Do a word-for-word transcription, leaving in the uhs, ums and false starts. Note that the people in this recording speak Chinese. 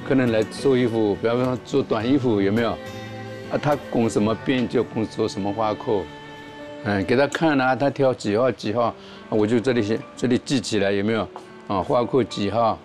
客人来做衣服，比方说做短衣服有没有？啊，他拱什么边就拱做什么花扣，嗯，给他看啊，他挑几号几号，我就这里写这里记起来有没有？啊，花扣几号？